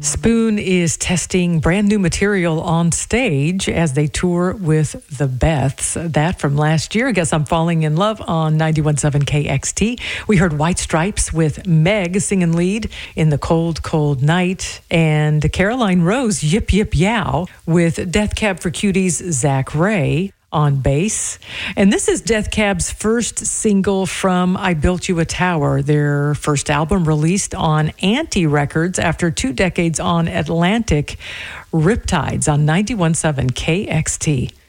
Spoon is testing brand new material on stage as they tour with the Beths. That from last year, Guess I'm Falling in Love on 91.7 KXT. We heard White Stripes with Meg singing lead in The Cold, Cold Night. And Caroline Rose, Yip Yip Yow, with Death Cab for Cuties' Zach Ray on bass. And this is Death Cab's first single from I Built You a Tower, their first album released on Anti Records after 2 decades on Atlantic. Riptides on 91.7 KXT.